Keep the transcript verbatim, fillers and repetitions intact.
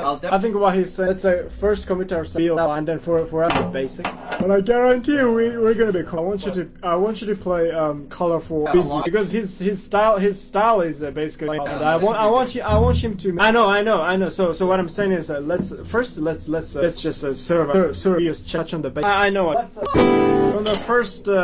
I'll I think what he's saying, let's say first commit ourselves and then for for us basic. But I guarantee you we we're gonna be cool. I want you to I want you to play um colorful busy because his his style his style is uh, basically. And I want I want you I want him to. I know I know I know. So so what I'm saying is uh, let's first let's let's uh, let's just uh, serve serve serious touch on the base. I, I know. Let's, uh, from the first. Uh,